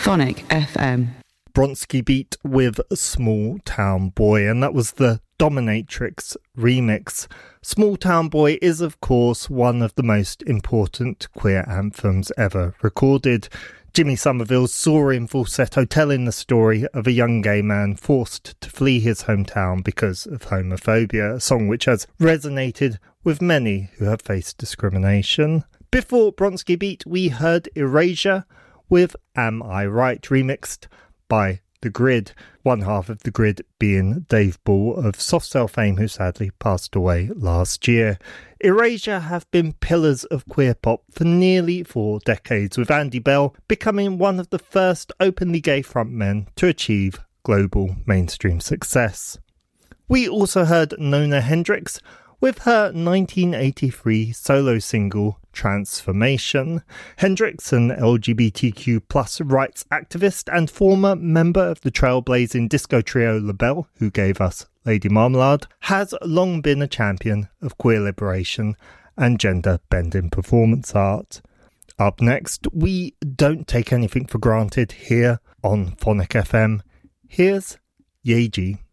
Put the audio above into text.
Phonic FM. Bronski Beat with Small Town Boy, and that was the Dominatrix remix. Small Town Boy is, of course, one of the most important queer anthems ever recorded. Jimmy Somerville's soaring falsetto telling the story of a young gay man forced to flee his hometown because of homophobia, a song which has resonated with many who have faced discrimination. Before Bronski Beat, we heard Erasure with Am I Right, remixed by The Grid, one half of The Grid being Dave Ball of Soft Cell fame, who sadly passed away last year. Erasure have been pillars of queer pop for nearly 4 decades, with Andy Bell becoming one of the first openly gay frontmen to achieve global mainstream success. We also heard Nona Hendryx with her 1983 solo single Transformation. Hendryx, an LGBTQ+ rights activist and former member of the trailblazing disco trio LaBelle, who gave us Lady Marmalade, has long been a champion of queer liberation and gender-bending performance art. Up next, we don't take anything for granted here on Phonic FM. Here's Yeji.